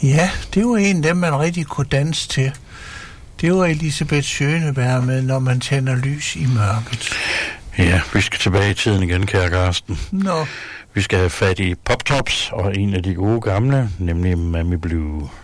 Ja, det var en af dem, man rigtig kunne danse til. Det var Elisabeth Schøneberg med Når man tænder lys i mørket. Ja, vi skal tilbage i tiden igen, kære Karsten. Nå. Vi skal have fat i Pop Tops og en af de gode gamle, nemlig Mammy Blue.